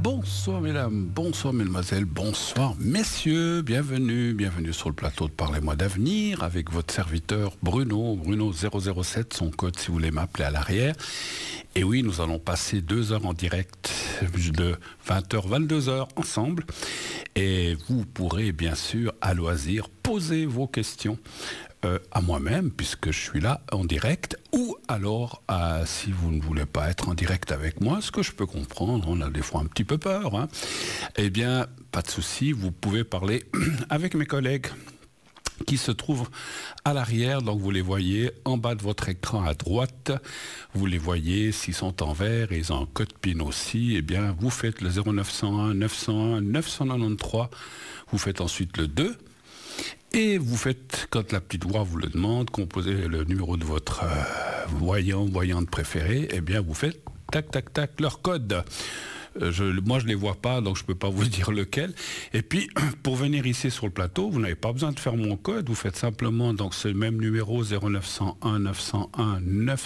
Bonsoir mesdames, bonsoir mesdemoiselles, bonsoir messieurs, bienvenue sur le plateau de Parlez-moi d'avenir avec votre serviteur Bruno 007, son code si vous voulez m'appeler à l'arrière. Et oui, nous allons passer 2 heures en direct de 20h, 22h ensemble. Et vous pourrez bien sûr à loisir poser vos questions à moi-même, puisque je suis là en direct, ou alors, si vous ne voulez pas être en direct avec moi, ce que je peux comprendre, on a des fois un petit peu peur, hein, eh bien, pas de souci, vous pouvez parler avec mes collègues qui se trouvent à l'arrière, donc vous les voyez en bas de votre écran à droite, vous les voyez, s'ils sont en vert et ils ont un code PIN aussi, eh bien, vous faites le 0901 901 993, vous faites ensuite le 2, et vous faites, quand la petite voix vous le demande, composez le numéro de votre voyante préférée, eh bien vous faites tac tac tac leur code. Moi je les vois pas, donc je peux pas vous dire lequel. Et puis pour venir ici sur le plateau, vous n'avez pas besoin de faire mon code, vous faites simplement donc ce même numéro 0901 901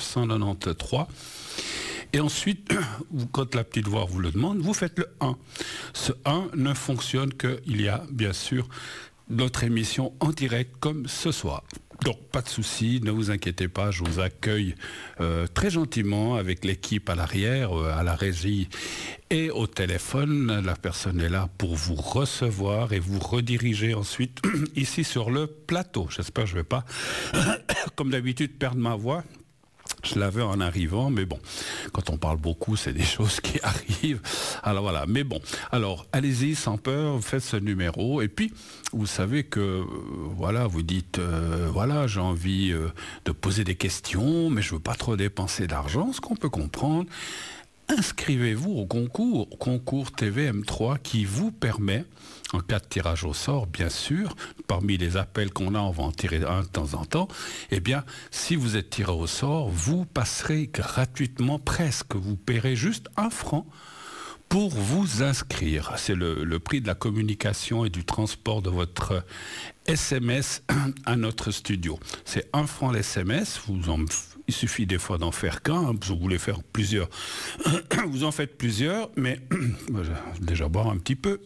993. Et ensuite, quand la petite voix vous le demande, vous faites le 1. Ce 1 ne fonctionne qu'il y a bien sûr notre émission en direct comme ce soir. Donc pas de souci, ne vous inquiétez pas, je vous accueille très gentiment avec l'équipe à l'arrière, à la régie et au téléphone. La personne est là pour vous recevoir et vous rediriger ensuite ici sur le plateau. J'espère que je ne vais pas, comme d'habitude, perdre ma voix. Je l'avais en arrivant, mais bon, quand on parle beaucoup, c'est des choses qui arrivent. Alors voilà, mais bon, alors allez-y sans peur, faites ce numéro. Et puis, vous savez que, voilà, vous dites, voilà, j'ai envie de poser des questions, mais je veux pas trop dépenser d'argent, ce qu'on peut comprendre. Inscrivez-vous au concours TVM3 qui vous permet, en cas de tirage au sort, bien sûr, parmi les appels qu'on a, on va en tirer un de temps en temps, eh bien, si vous êtes tiré au sort, vous passerez gratuitement, presque, vous paierez juste 1 franc pour vous inscrire. C'est le prix de la communication et du transport de votre SMS à notre studio. C'est 1 franc l'SMS, il suffit des fois d'en faire qu'un, vous voulez faire plusieurs, vous en faites plusieurs, mais je vais déjà boire un petit peu.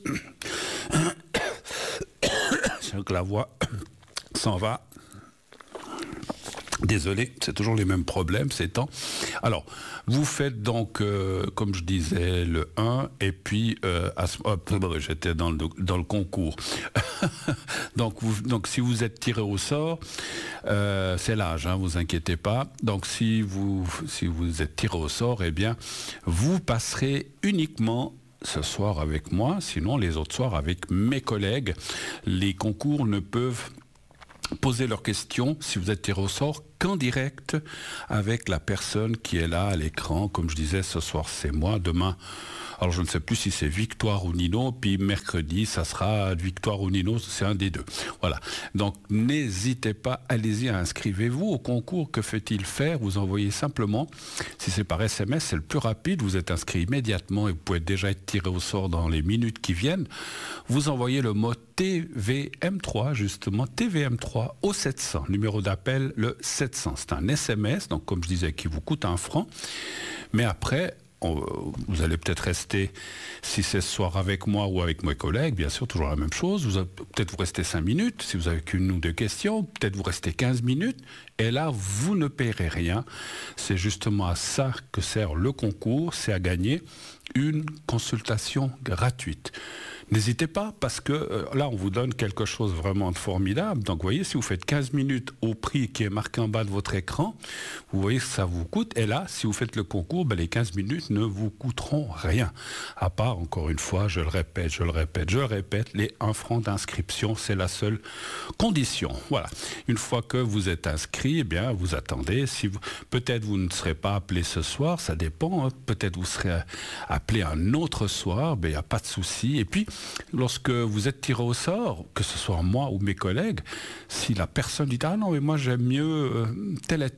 C'est que la voix s'en va. Désolé, c'est toujours les mêmes problèmes ces temps. Alors, vous faites donc, comme je disais, le 1, et puis, j'étais dans le concours. donc, si vous êtes tiré au sort, c'est l'âge, hein, vous inquiétez pas. Donc, si vous êtes tiré au sort, eh bien, vous passerez uniquement ce soir avec moi, sinon les autres soirs avec mes collègues. Les concours ne peuvent poser leurs questions, si vous êtes tiré au sort, qu'en direct avec la personne qui est là à l'écran. Comme je disais, ce soir c'est moi, demain, alors je ne sais plus si c'est Victoire ou Nino, puis mercredi ça sera Victoire ou Nino, c'est un des deux. Voilà, donc n'hésitez pas, allez-y, inscrivez-vous au concours. Que fait-il faire? Vous envoyez simplement, si c'est par SMS, c'est le plus rapide, vous êtes inscrit immédiatement et vous pouvez déjà être tiré au sort dans les minutes qui viennent. Vous envoyez le mot TVM3, justement, TVM3 au 700, numéro d'appel le 700. C'est un SMS, donc comme je disais, qui vous coûte 1 franc. Mais après, vous allez peut-être rester, si c'est ce soir avec moi ou avec mes collègues, bien sûr, toujours la même chose. Peut-être vous restez 5 minutes, si vous avez qu'une ou 2 questions. Peut-être vous restez 15 minutes. Et là, vous ne paierez rien. C'est justement à ça que sert le concours, c'est à gagner une consultation gratuite. N'hésitez pas, parce que là, on vous donne quelque chose vraiment de formidable. Donc, vous voyez, si vous faites 15 minutes au prix qui est marqué en bas de votre écran, vous voyez que ça vous coûte. Et là, si vous faites le concours, les 15 minutes ne vous coûteront rien. À part, encore une fois, je le répète, les 1 franc d'inscription, c'est la seule condition. Voilà. Une fois que vous êtes inscrit, eh bien, vous attendez. Peut-être vous ne serez pas appelé ce soir, ça dépend. Hein. Peut-être vous serez appelé un autre soir, il n'y a pas de souci. Et puis, lorsque vous êtes tiré au sort, que ce soit moi ou mes collègues, si la personne dit « Ah non, mais moi j'aime mieux tel et tel »,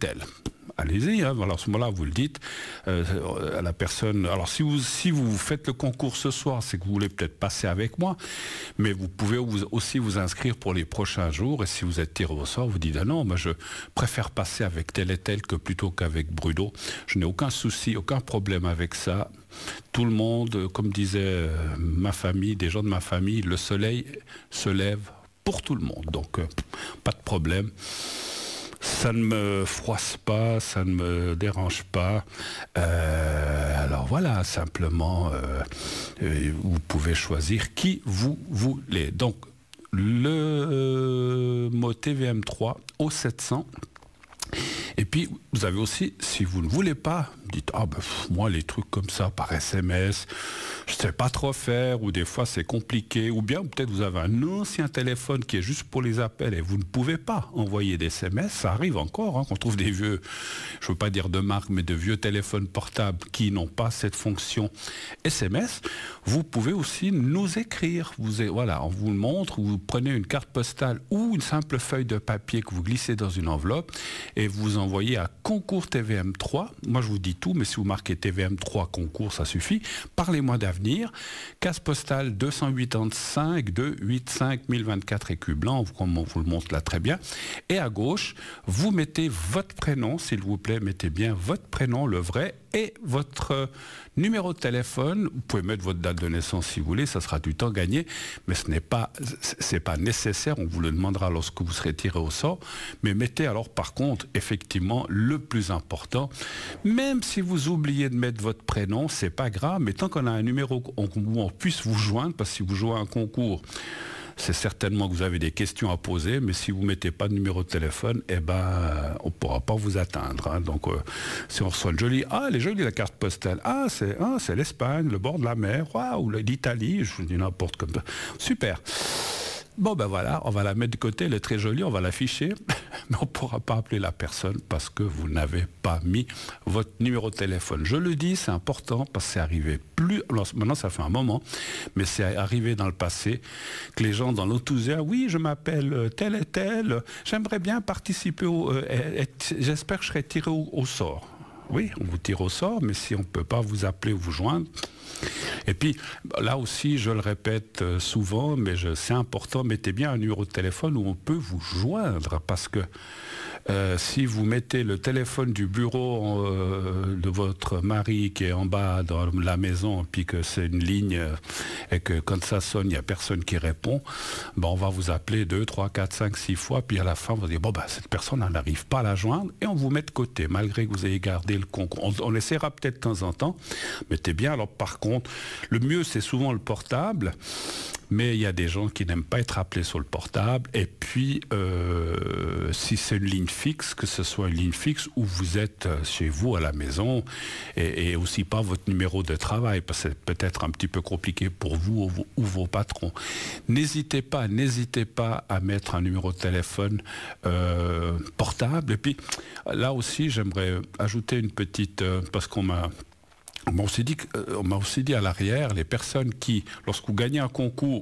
allez-y. Hein. Voilà, à ce moment-là, vous le dites à la personne. Alors, si vous faites le concours ce soir, c'est que vous voulez peut-être passer avec moi, mais vous pouvez aussi vous inscrire pour les prochains jours. Et si vous êtes tiré au sort, vous dites, ah non, moi je préfère passer avec tel et tel que plutôt qu'avec Bruno. Je n'ai aucun souci, aucun problème avec ça. Tout le monde, comme disait ma famille, des gens de ma famille, le soleil se lève pour tout le monde. Donc, pas de problème. Ça ne me froisse pas, ça ne me dérange pas. Alors voilà, simplement, vous pouvez choisir qui vous voulez. Donc, le mot TVM3 au 700. Et puis, vous avez aussi, si vous ne voulez pas, dites, moi, les trucs comme ça, par SMS, je ne sais pas trop faire, ou des fois, c'est compliqué, ou bien peut-être vous avez un ancien téléphone qui est juste pour les appels et vous ne pouvez pas envoyer des SMS. Ça arrive encore, qu'on trouve des vieux, je ne veux pas dire de marque, mais de vieux téléphones portables qui n'ont pas cette fonction SMS. Vous pouvez aussi nous écrire. Voilà, on vous le montre, vous prenez une carte postale ou une simple feuille de papier que vous glissez dans une enveloppe et vous envoyez à concours TVM3. Moi, je vous dis tout, mais si vous marquez TVM3 concours, ça suffit. Parlez-moi d'avenir. Case postale 285 285 1024 écus blancs, comme on vous le montre là très bien. Et à gauche, vous mettez votre prénom, s'il vous plaît, mettez bien votre prénom, le vrai, et votre numéro de téléphone. Vous pouvez mettre votre date de naissance si vous voulez, ça sera du temps gagné, mais c'est pas nécessaire, on vous le demandera lorsque vous serez tiré au sort. Mais mettez alors par contre, effectivement, le plus important, même si vous oubliez de mettre votre prénom, c'est pas grave, mais tant qu'on a un numéro où on puisse vous joindre, parce que si vous jouez à un concours, c'est certainement que vous avez des questions à poser, mais si vous ne mettez pas de numéro de téléphone, on ne pourra pas vous atteindre. Hein. Donc, si on reçoit une jolie... elle est jolie la carte postale. C'est l'Espagne, le bord de la mer, ou l'Italie, je vous dis n'importe quoi. Super. Bon, voilà, on va la mettre de côté, elle est très jolie, on va l'afficher, mais on ne pourra pas appeler la personne parce que vous n'avez pas mis votre numéro de téléphone. Je le dis, c'est important parce que c'est arrivé maintenant ça fait un moment, mais c'est arrivé dans le passé que les gens dans l'enthousiasme, oui, je m'appelle tel et tel, j'aimerais bien participer, j'espère que je serai tiré au sort. Oui, on vous tire au sort, mais si on ne peut pas vous appeler ou vous joindre. Et puis, là aussi, je le répète souvent, mais c'est important, mettez bien un numéro de téléphone où on peut vous joindre, parce que si vous mettez le téléphone du bureau de votre mari qui est en bas dans la maison, puis que c'est une ligne, et que quand ça sonne, il n'y a personne qui répond, on va vous appeler 2, 3, 4, 5, 6 fois, puis à la fin, on va dire, cette personne, elle n'arrive pas à la joindre, et on vous met de côté, malgré que vous ayez gardé le concours. On essaiera peut-être de temps en temps, mettez bien. Alors par contre, le mieux, c'est souvent le portable, mais il y a des gens qui n'aiment pas être appelés sur le portable. Et puis, si c'est une ligne fixe, que ce soit une ligne fixe où vous êtes chez vous à la maison, et aussi pas votre numéro de travail, parce que c'est peut-être un petit peu compliqué pour vous ou vos patrons. N'hésitez pas à mettre un numéro de téléphone portable. Et puis, là aussi, j'aimerais ajouter une petite... parce qu'on m'a aussi dit à l'arrière, les personnes qui, lorsque vous gagnez un concours